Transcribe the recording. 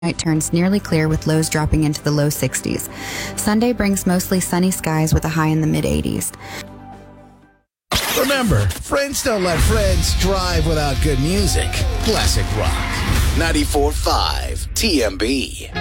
Night turns nearly clear with lows dropping into the low 60s. Sunday brings mostly sunny skies with a high in the mid-80s. Remember, friends don't let friends drive without good music. Classic Rock. 94.5 TMB.